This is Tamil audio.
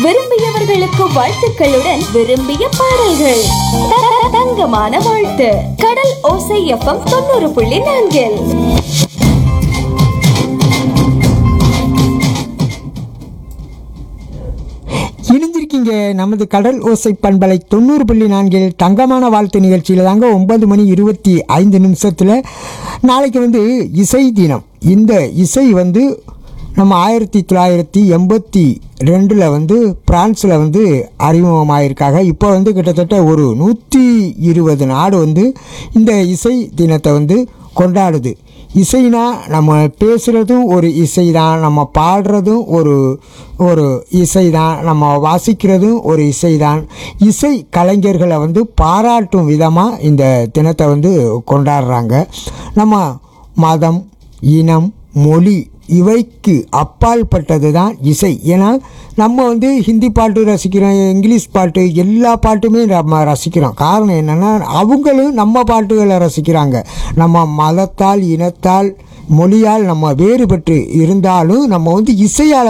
விரும்பியவர்களுக்கு வாழ்த்துக்களுடன் விரும்பிய பாடல்கள். தங்கமான வாழ்த்து. கடல் ஓசை எஃப்எம் 90.4. இணைஞ்சிருக்கீங்க நமது கடல் ஓசை பண்பலை 90.4 தங்கமான வாழ்த்து நிகழ்ச்சியில் தாங்க. 9:25 நாளைக்கு இசை தினம். இந்த இசை நம்ம 1982 பிரான்ஸில் அறிமுகமாயிருக்காங்க. இப்போ கிட்டத்தட்ட ஒரு 120 நாடு இந்த இசை தினத்தை கொண்டாடுது. இசைனா நம்ம பேசுகிறதும் ஒரு இசை தான், நம்ம பாடுறதும் ஒரு இசை தான், நம்ம வாசிக்கிறதும் ஒரு இசை தான். இசை கலைஞர்களை பாராட்டும் விதமாக இந்த தினத்தை கொண்டாடுறாங்க. நம்ம மதம், இனம், மொழி இவைக்கு அப்பால் பட்டது தான் இசை. ஏன்னா நம்ம ஹிந்தி பாட்டு ரசிக்கிறோம், இங்கிலீஷ் பாட்டு, எல்லா பாட்டுமே நம்ம ரசிக்கிறோம். காரணம் என்னென்னா அவங்களும் நம்ம பாட்டுகளை ரசிக்கிறாங்க. நம்ம மதத்தால், இனத்தால், மொழியால் நம்ம வேறுபட்டு இருந்தாலும் நம்ம இசையால்